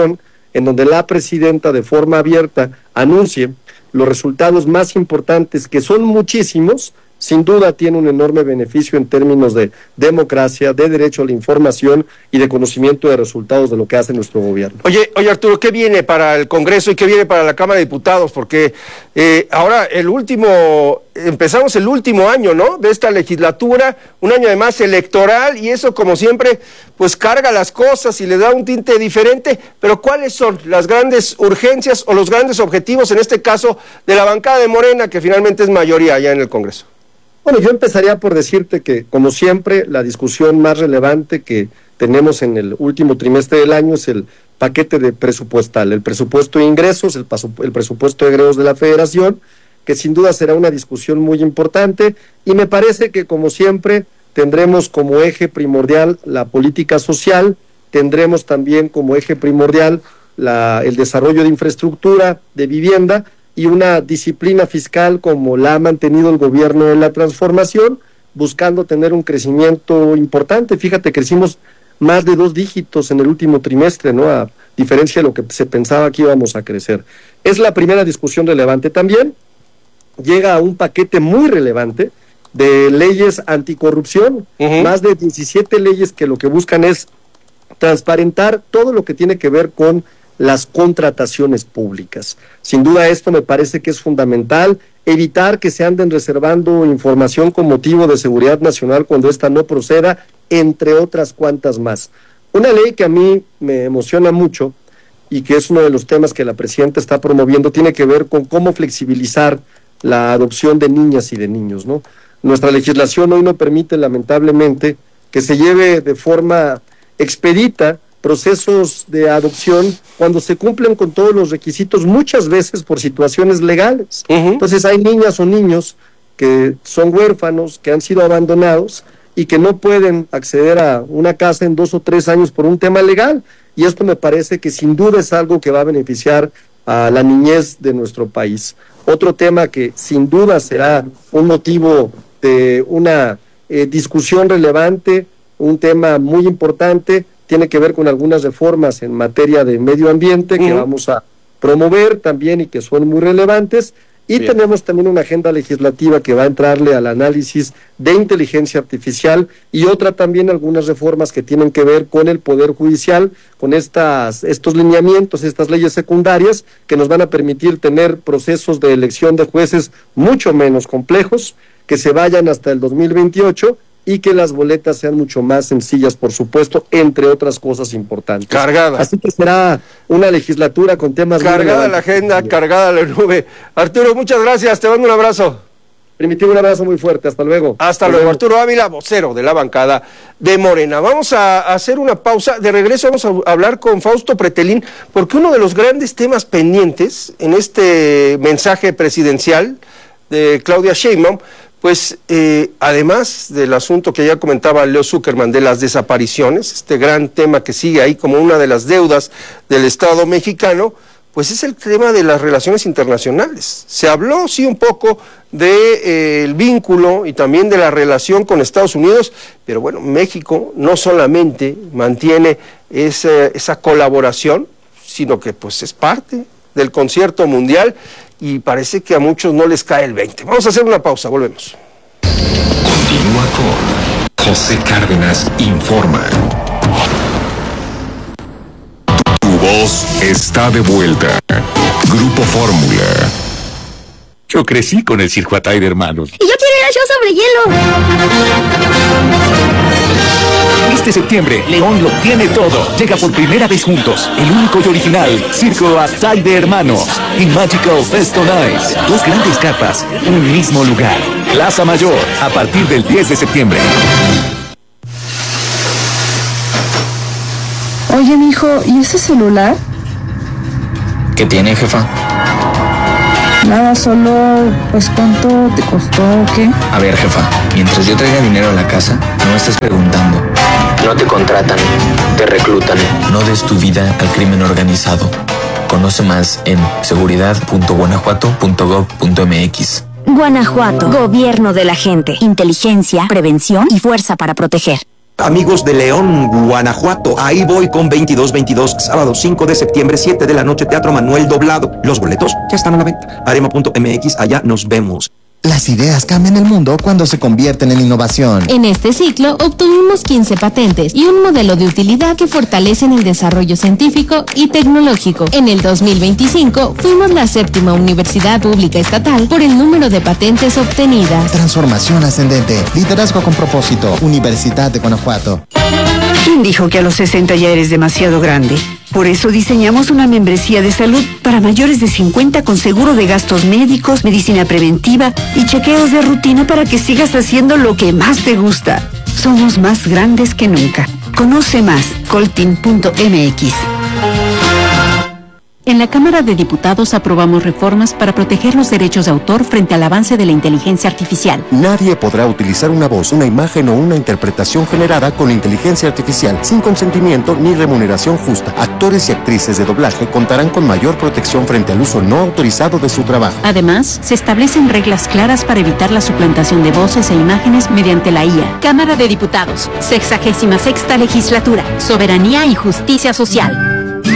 en donde la presidenta de forma abierta anuncie los resultados más importantes, que son muchísimos, sin duda tiene un enorme beneficio en términos de democracia, de derecho a la información y de conocimiento de resultados de lo que hace nuestro gobierno. Oye, oye Arturo, ¿qué viene para el Congreso y qué viene para la Cámara de Diputados? Porque eh, ahora el último, empezamos el último año, ¿no?, de esta legislatura, un año además electoral, y eso, como siempre, pues carga las cosas y le da un tinte diferente. Pero ¿cuáles son las grandes urgencias o los grandes objetivos, en este caso, de la bancada de Morena, que finalmente es mayoría allá en el Congreso? Bueno, yo empezaría por decirte que, como siempre, la discusión más relevante que tenemos en el último trimestre del año es el paquete de presupuestal, el presupuesto de ingresos, el, paso, el presupuesto de egresos de la Federación, que sin duda será una discusión muy importante, y me parece que, como siempre, tendremos como eje primordial la política social, tendremos también como eje primordial la, el desarrollo de infraestructura, de vivienda, y una disciplina fiscal como la ha mantenido el gobierno de la transformación, buscando tener un crecimiento importante. Fíjate, crecimos más de dos dígitos en el último trimestre, ¿no?, a diferencia de lo que se pensaba que íbamos a crecer. Es la primera discusión relevante. También llega a un paquete muy relevante de leyes anticorrupción, uh-huh. más de diecisiete leyes que lo que buscan es transparentar todo lo que tiene que ver con las contrataciones públicas. Sin duda esto me parece que es fundamental, evitar que se anden reservando información con motivo de seguridad nacional cuando ésta no proceda, entre otras cuantas más. Una ley que a mí me emociona mucho y que es uno de los temas que la presidenta está promoviendo, tiene que ver con cómo flexibilizar la adopción de niñas y de niños, ¿no? Nuestra legislación hoy no permite, lamentablemente, que se lleve de forma expedita procesos de adopción cuando se cumplen con todos los requisitos, muchas veces por situaciones legales. Uh-huh. Entonces hay niñas o niños que son huérfanos, que han sido abandonados y que no pueden acceder a una casa en dos o tres años por un tema legal, y esto me parece que sin duda es algo que va a beneficiar a la niñez de nuestro país. Otro tema que sin duda será un motivo de una eh, discusión relevante, un tema muy importante, tiene que ver con algunas reformas en materia de medio ambiente que uh-huh. vamos a promover también y que son muy relevantes, y Bien. tenemos también una agenda legislativa que va a entrarle al análisis de inteligencia artificial, y otra también algunas reformas que tienen que ver con el Poder Judicial, con estas, estos lineamientos, estas leyes secundarias que nos van a permitir tener procesos de elección de jueces mucho menos complejos, que se vayan hasta el dos mil veintiocho, y que las boletas sean mucho más sencillas, por supuesto, entre otras cosas importantes. Cargada. Así que será una legislatura con temas... Cargada la agenda, cargada la nube. Arturo, muchas gracias, te mando un abrazo. Primitivo, un abrazo muy fuerte, hasta luego. Hasta luego, luego. Arturo Ávila, vocero de la bancada de Morena. Vamos a hacer una pausa, de regreso vamos a hablar con Fausto Pretelín, porque uno de los grandes temas pendientes en este mensaje presidencial de Claudia Sheinbaum, pues eh, además del asunto que ya comentaba Leo Zuckerman de las desapariciones, este gran tema que sigue ahí como una de las deudas del Estado mexicano, pues es el tema de las relaciones internacionales. Se habló, sí, un poco del de, eh, vínculo y también de la relación con Estados Unidos, pero bueno, México no solamente mantiene esa, esa colaboración, sino que pues es parte del concierto mundial, y parece que a muchos no les cae el veinte. Vamos a hacer una pausa, volvemos. Continúa con José Cárdenas Informa. Tu voz está de vuelta. Grupo Fórmula. Yo crecí con el Circo Atay de Hermanos. Y yo quiero ir al show sobre hielo. Este septiembre, León lo tiene todo. Llega por primera vez juntos, el único y original Circo Atay de Hermanos en Magical Fest on Ice. Dos grandes capas, un mismo lugar. Plaza Mayor, a partir del diez de septiembre. Oye, mijo, ¿y ese celular? ¿Qué tiene, jefa? Nada, solo, pues, ¿cuánto te costó o qué? A ver, jefa, mientras yo traiga dinero a la casa, no me estés preguntando. No te contratan, te reclutan. No des tu vida al crimen organizado. Conoce más en seguridad punto guanajuato punto gob punto mx. Guanajuato, gobierno de la gente, inteligencia, prevención y fuerza para proteger. Amigos de León, Guanajuato, ahí voy con veintidós veintidós, sábado cinco de septiembre, siete de la noche, Teatro Manuel Doblado. Los boletos ya están a la venta. Arema punto m x, allá nos vemos. Las ideas cambian el mundo cuando se convierten en innovación. En este ciclo obtuvimos quince patentes y un modelo de utilidad que fortalecen el desarrollo científico y tecnológico. En el dos mil veinticinco fuimos la séptima universidad pública estatal por el número de patentes obtenidas. Transformación ascendente, liderazgo con propósito, Universidad de Guanajuato. ¿Quién dijo que a los sesenta ya eres demasiado grande? Por eso diseñamos una membresía de salud para mayores de cincuenta con seguro de gastos médicos, medicina preventiva y chequeos de rutina para que sigas haciendo lo que más te gusta. Somos más grandes que nunca. Conoce más, coltin punto m x. En la Cámara de Diputados aprobamos reformas para proteger los derechos de autor frente al avance de la inteligencia artificial. Nadie podrá utilizar una voz, una imagen o una interpretación generada con inteligencia artificial sin consentimiento ni remuneración justa. Actores y actrices de doblaje contarán con mayor protección frente al uso no autorizado de su trabajo. Además, se establecen reglas claras para evitar la suplantación de voces e imágenes mediante la I A. Cámara de Diputados, sexagésima sexta legislatura, soberanía y justicia social.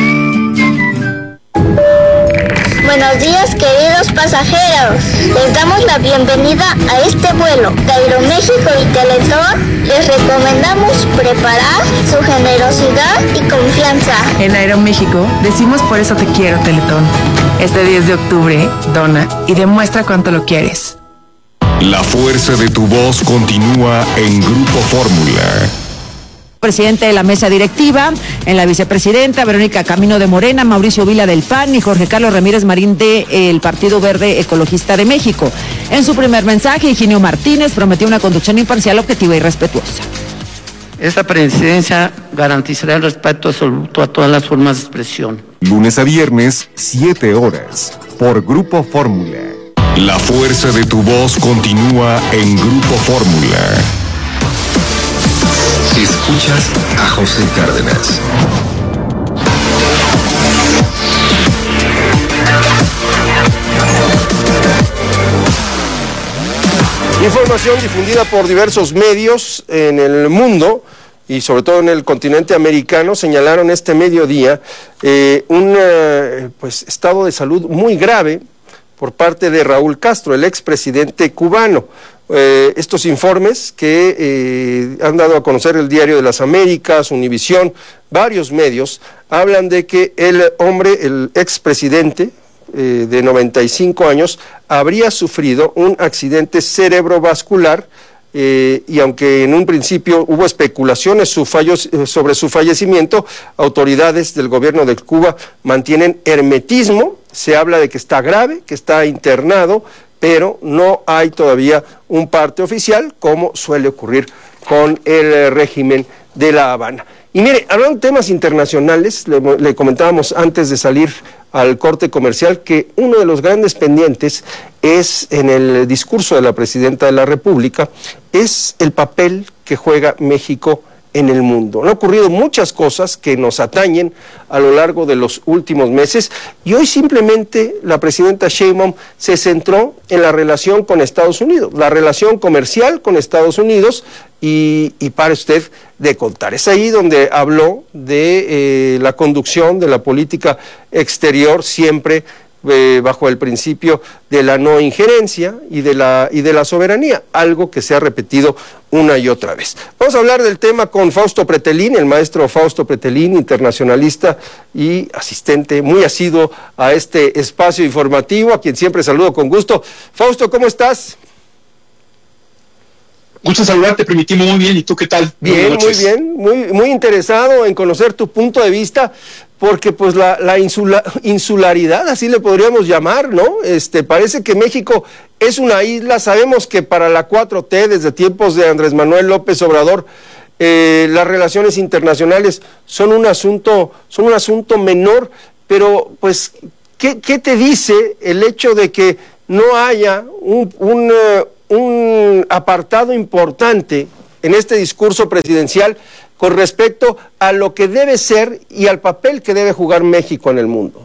Buenos días, queridos pasajeros. Les damos la bienvenida a este vuelo. De Aeroméxico y Teletón les recomendamos preparar su generosidad y confianza. En Aeroméxico decimos por eso te quiero, Teletón. Este diez de octubre, dona y demuestra cuánto lo quieres. La fuerza de tu voz continúa en Grupo Fórmula. Presidente de la mesa directiva, en la vicepresidenta Verónica Camino de Morena, Mauricio Vila del P A N y Jorge Carlos Ramírez Marín del Partido Verde Ecologista de México. En su primer mensaje, Higinio Martínez prometió una conducción imparcial, objetiva y respetuosa. Esta presidencia garantizará el respeto absoluto a todas las formas de expresión. Lunes a viernes, siete horas, por Grupo Fórmula. La fuerza de tu voz continúa en Grupo Fórmula. Escuchas a José Cárdenas. Información difundida por diversos medios en el mundo y sobre todo en el continente americano señalaron este mediodía eh, un eh, pues, estado de salud muy grave por parte de Raúl Castro, el expresidente cubano. Eh, estos informes que eh, han dado a conocer el Diario de las Américas, Univisión, varios medios, hablan de que el hombre, el expresidente eh, de noventa y cinco años, habría sufrido un accidente cerebrovascular eh, y aunque en un principio hubo especulaciones su fallo, eh, sobre su fallecimiento, autoridades del gobierno de Cuba mantienen hermetismo. Se habla de que está grave, que está internado, pero no hay todavía un parte oficial, como suele ocurrir con el régimen de La Habana. Y mire, hablando de temas internacionales, le, le comentábamos antes de salir al corte comercial que uno de los grandes pendientes es, en el discurso de la Presidenta de la República, es el papel que juega México en el mundo. Han ocurrido muchas cosas que nos atañen a lo largo de los últimos meses y hoy simplemente la presidenta Sheinbaum se centró en la relación con Estados Unidos, la relación comercial con Estados Unidos y, y para usted de contar. Es ahí donde habló de eh, la conducción de la política exterior siempre Eh, bajo el principio de la no injerencia y de la y de la soberanía, algo que se ha repetido una y otra vez. Vamos a hablar del tema con Fausto Pretelín, el maestro Fausto Pretelín, internacionalista y asistente muy asiduo a este espacio informativo, a quien siempre saludo con gusto. Fausto, ¿cómo estás? Gusto saludarte, Primitivo, muy bien, ¿y tú qué tal? Bien, muy bien, muy, muy interesado en conocer tu punto de vista, porque pues la, la insula, insularidad, así le podríamos llamar, ¿no? Este, parece que México es una isla. Sabemos que para la cuatro T, desde tiempos de Andrés Manuel López Obrador, eh, las relaciones internacionales son un asunto, son un asunto menor, pero pues, ¿qué, qué te dice el hecho de que no haya un, un, uh, un apartado importante en este discurso presidencial con respecto a lo que debe ser y al papel que debe jugar México en el mundo?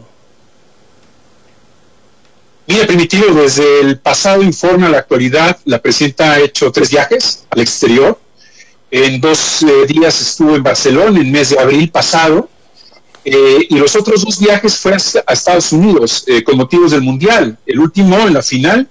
Mira, Primitivo, desde el pasado informe a la actualidad, la presidenta ha hecho tres viajes al exterior en dos eh, días estuvo en Barcelona en el mes de abril pasado, eh, y los otros dos viajes fue a Estados Unidos eh, con motivos del Mundial, el último en la final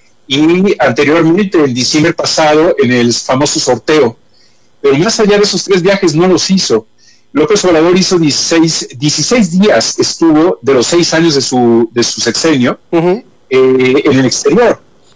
y anteriormente en diciembre pasado en el famoso sorteo. Pero más allá de esos tres viajes no los hizo. López Obrador hizo dieciséis, dieciséis días, estuvo de los seis años de su, de su sexenio uh-huh. eh, en el exterior.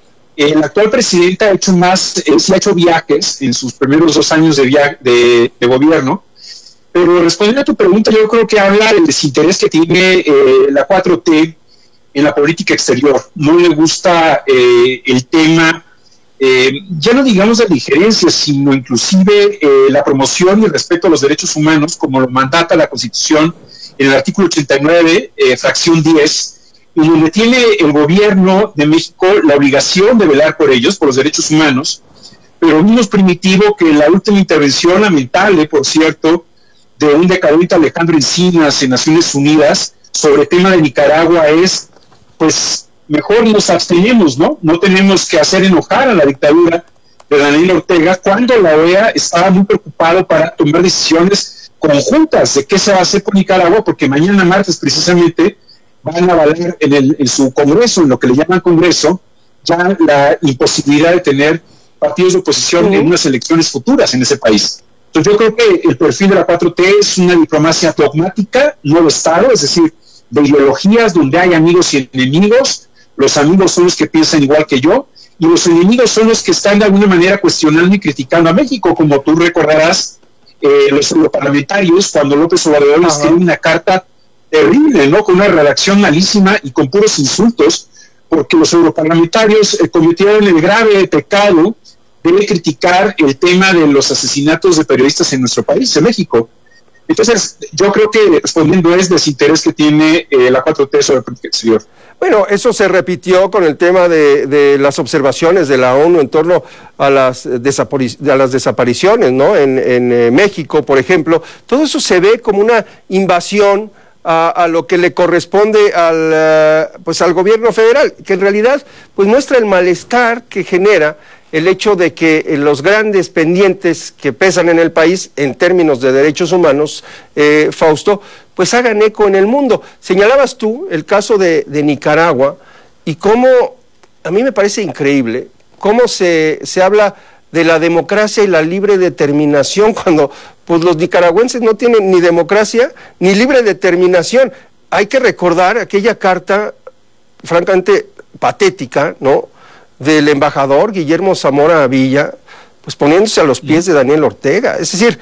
El actual presidente ha hecho más, eh, sí ha hecho viajes en sus primeros dos años de, via- de, de gobierno, pero respondiendo a tu pregunta, yo creo que habla del desinterés que tiene eh, la cuatro T en la política exterior. No le gusta eh, el tema, eh, ya no digamos de injerencia, sino inclusive eh, la promoción y el respeto a los derechos humanos, como lo mandata la Constitución en el artículo ochenta y nueve, eh, fracción diez, y donde tiene el gobierno de México la obligación de velar por ellos, por los derechos humanos, pero vimos Primitivo que la última intervención lamentable, por cierto, de un decadente Alejandro Encinas en Naciones Unidas sobre el tema de Nicaragua es, pues, mejor nos abstenemos, ¿no? No tenemos que hacer enojar a la dictadura de Daniel Ortega cuando la O E A estaba muy preocupado para tomar decisiones conjuntas de qué se va a hacer con Nicaragua, porque mañana martes precisamente van a avalar en, el, en su Congreso, en lo que le llaman Congreso, ya la imposibilidad de tener partidos de oposición uh-huh. en unas elecciones futuras en ese país. Entonces yo creo que el perfil de la cuatro T es una diplomacia dogmática, no de Estado, es decir, de ideologías donde hay amigos y enemigos. Los amigos son los que piensan igual que yo, y los enemigos son los que están de alguna manera cuestionando y criticando a México, como tú recordarás, eh, los europarlamentarios, cuando López Obrador uh-huh. escribió una carta terrible, ¿no? Con una redacción malísima y con puros insultos, porque los europarlamentarios eh, cometieron el grave pecado de criticar el tema de los asesinatos de periodistas en nuestro país, en México. Entonces, yo creo que respondiendo es desinterés que tiene eh, la cuatro T sobre la política exterior. Bueno, eso se repitió con el tema de, de las observaciones de la ONU en torno a las, desapari- a las desapariciones, ¿no? En, en eh, México, por ejemplo. Todo eso se ve como una invasión a, a lo que le corresponde al, uh, pues al gobierno federal, que en realidad pues muestra el malestar que genera el hecho de que eh, los grandes pendientes que pesan en el país en términos de derechos humanos, eh, Fausto, pues hagan eco en el mundo. Señalabas tú el caso de, de Nicaragua y cómo, a mí me parece increíble, cómo se, se habla de la democracia y la libre determinación cuando pues los nicaragüenses no tienen ni democracia ni libre determinación. Hay que recordar aquella carta francamente patética, ¿no?, del embajador Guillermo Zamora Villa, pues poniéndose a los pies de Daniel Ortega. Es decir,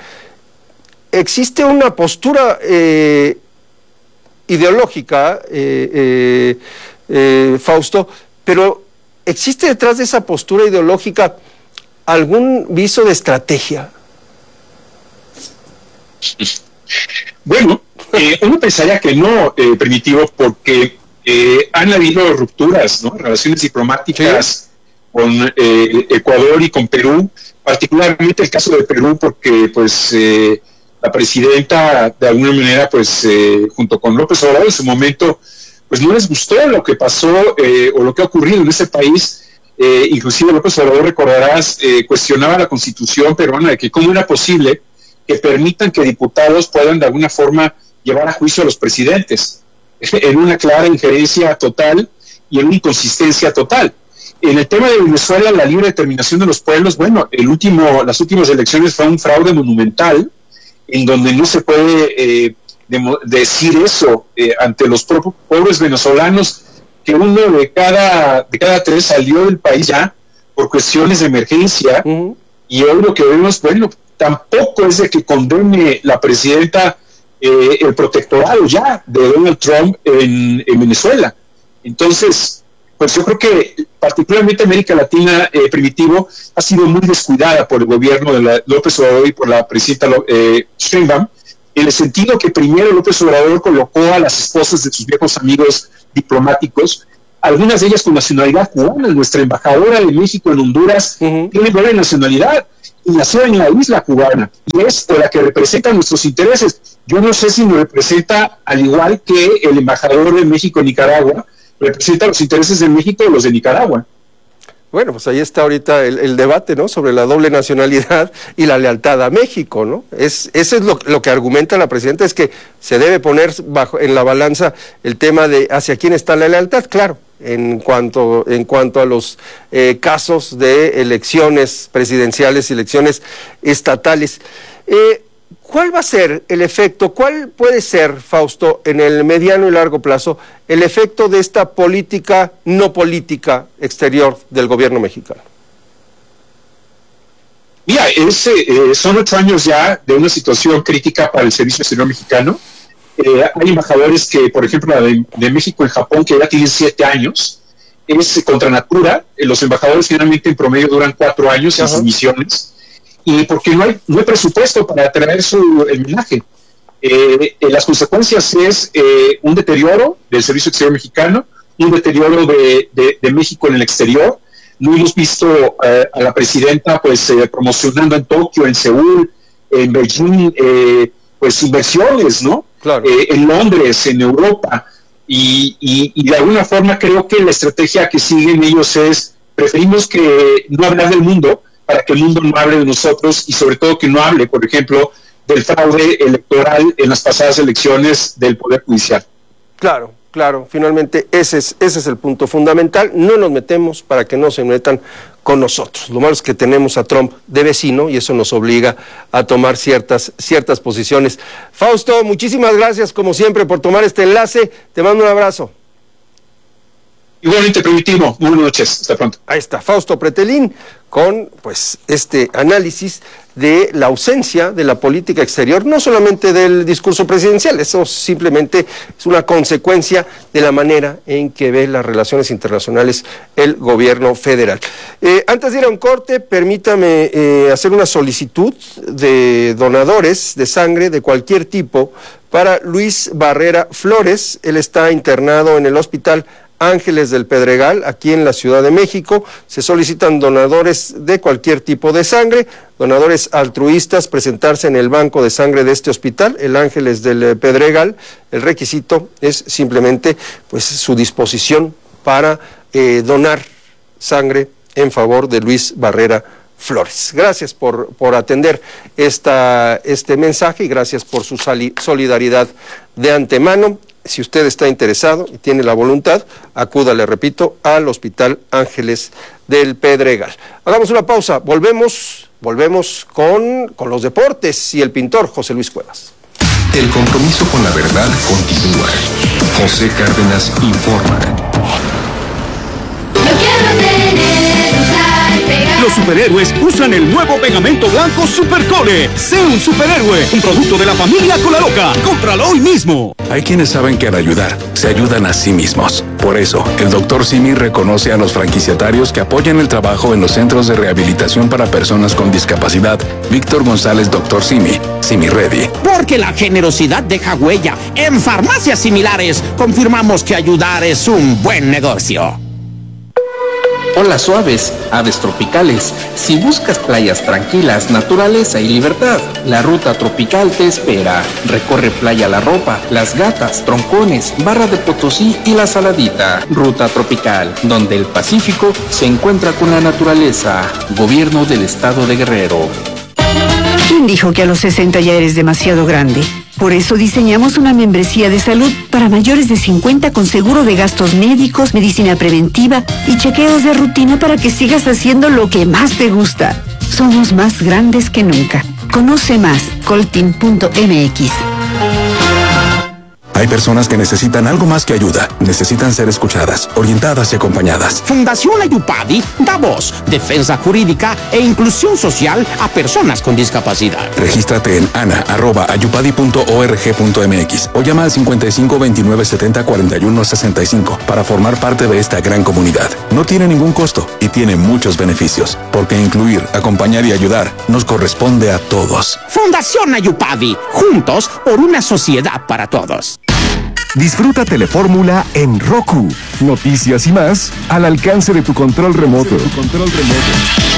existe una postura eh, ideológica, eh, eh, eh, Fausto, pero ¿existe detrás de esa postura ideológica algún viso de estrategia? Bueno, eh, uno pensaría que no, eh, Primitivo, porque eh, han habido rupturas, ¿no? Relaciones diplomáticas sí. con eh, Ecuador y con Perú, particularmente el caso de Perú, porque pues eh, la presidenta de alguna manera, pues eh, junto con López Obrador en su momento, pues no les gustó lo que pasó eh, o lo que ha ocurrido en ese país. Eh, inclusive López Obrador, recordarás, eh, cuestionaba la Constitución peruana de que cómo era posible que permitan que diputados puedan de alguna forma llevar a juicio a los presidentes, en una clara injerencia total y en una inconsistencia total. En el tema de Venezuela, la libre determinación de los pueblos, bueno, el último, las últimas elecciones fue un fraude monumental, en donde no se puede eh, de, decir eso eh, ante los propios pobres venezolanos, que uno de cada, de cada tres salió del país ya por cuestiones de emergencia, uh-huh. y hoy lo que vemos, bueno, tampoco es de que condene la presidenta eh, el protectorado ya de Donald Trump en, en Venezuela. Entonces, pues yo creo que particularmente América Latina, eh, Primitivo, ha sido muy descuidada por el gobierno de la, López Obrador y por la presidenta eh, Sheinbaum, en el sentido que primero López Obrador colocó a las esposas de sus viejos amigos diplomáticos, algunas de ellas con nacionalidad cubana. Nuestra embajadora de México en Honduras uh-huh. tiene doble nacionalidad y nació en la isla cubana, y es la que representa nuestros intereses. Yo no sé si nos representa al igual que el embajador de México en Nicaragua representa los intereses de México o los de Nicaragua. Bueno, pues ahí está ahorita el, el debate, ¿no? Sobre la doble nacionalidad y la lealtad a México, ¿no? Es, eso es lo, lo que argumenta la presidenta, es que se debe poner bajo en la balanza el tema de hacia quién está la lealtad, claro, en cuanto, en cuanto a los eh, casos de elecciones presidenciales y elecciones estatales. Eh, ¿Cuál va a ser el efecto, cuál puede ser, Fausto, en el mediano y largo plazo, el efecto de esta política no política exterior del gobierno mexicano? Mira, es, eh, son ocho años ya de una situación crítica para el Servicio Exterior Mexicano. Eh, hay embajadores que, por ejemplo, de, de México en Japón, que ya tienen siete años, es contra natura. Eh, los embajadores finalmente en promedio duran cuatro años en sus misiones. Y porque no hay, no hay presupuesto para traer su el homenaje. Eh, eh, las consecuencias es eh, un deterioro del Servicio Exterior Mexicano, un deterioro de, de, de México en el exterior. No hemos visto eh, a la presidenta pues eh, promocionando en Tokio, en Seúl, en Beijing, eh, pues inversiones, ¿no? Claro. Eh, en Londres, en Europa. Y, y, y de alguna forma creo que la estrategia que siguen ellos es, preferimos que no hablar del mundo, para que el mundo no hable de nosotros y sobre todo que no hable, por ejemplo, del fraude electoral en las pasadas elecciones del Poder Judicial. Claro, claro, finalmente ese es, ese es el punto fundamental, no nos metemos para que no se metan con nosotros. Lo malo es que tenemos a Trump de vecino y eso nos obliga a tomar ciertas, ciertas posiciones. Fausto, muchísimas gracias como siempre por tomar este enlace, te mando un abrazo. Igualmente, Primitivo. Buenas noches. Hasta pronto. Ahí está, Fausto Pretelín, con pues este análisis de la ausencia de la política exterior, no solamente del discurso presidencial, eso simplemente es una consecuencia de la manera en que ve las relaciones internacionales el gobierno federal. Eh, antes de ir a un corte, permítame eh, hacer una solicitud de donadores de sangre de cualquier tipo para Luis Barrera Flores. Él está internado en el hospital Ángeles del Pedregal, aquí en la Ciudad de México. Se solicitan donadores de cualquier tipo de sangre, donadores altruistas, presentarse en el banco de sangre de este hospital, el Ángeles del Pedregal. El requisito es simplemente pues su disposición para eh, donar sangre en favor de Luis Barrera Flores. Gracias por, por atender esta, este mensaje y gracias por su solidaridad de antemano. Si usted está interesado y tiene la voluntad, acuda, le repito, al Hospital Ángeles del Pedregal. Hagamos una pausa, volvemos, volvemos con, con los deportes y el pintor José Luis Cuevas. El compromiso con la verdad continúa. José Cárdenas informa. Los superhéroes usan el nuevo pegamento blanco Supercore. Sé un superhéroe, un producto de la familia Colaloca. Cómpralo hoy mismo. Hay quienes saben que al ayudar, se ayudan a sí mismos. Por eso, el doctor Simi reconoce a los franquiciatarios que apoyan el trabajo en los centros de rehabilitación para personas con discapacidad. Víctor González, doctor Simi, Simi Ready. Porque la generosidad deja huella. En farmacias similares, confirmamos que ayudar es un buen negocio. Olas suaves, aves tropicales. Si buscas playas tranquilas, naturaleza y libertad, la Ruta Tropical te espera. Recorre Playa La Ropa, Las Gatas, Troncones, Barra de Potosí y La Saladita. Ruta Tropical, donde el Pacífico se encuentra con la naturaleza. Gobierno del Estado de Guerrero. ¿Quién dijo que a los sesenta ya eres demasiado grande? Por eso diseñamos una membresía de salud para mayores de cincuenta con seguro de gastos médicos, medicina preventiva y chequeos de rutina para que sigas haciendo lo que más te gusta. Somos más grandes que nunca. Conoce más, coltin punto m x. Hay personas que necesitan algo más que ayuda. Necesitan ser escuchadas, orientadas y acompañadas. Fundación Ayupadi da voz, defensa jurídica e inclusión social a personas con discapacidad. Regístrate en ana arroba ayupadi punto org punto m x o llama al cincuenta y cinco veintinueve setenta cuarenta y uno sesenta y cinco para formar parte de esta gran comunidad. No tiene ningún costo y tiene muchos beneficios, porque incluir, acompañar y ayudar nos corresponde a todos. Fundación Ayupadi, juntos por una sociedad para todos. Disfruta Telefórmula en Roku. Noticias y más al alcance de tu control remoto.